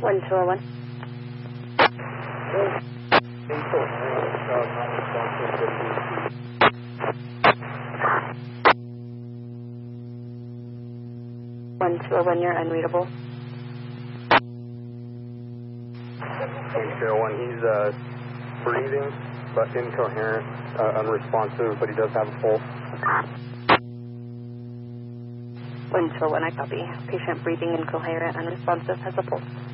1201. When you're unreadable. 801, he's breathing, but incoherent, unresponsive, but he does have a pulse. 1201, I copy. Patient breathing, incoherent, unresponsive, has a pulse.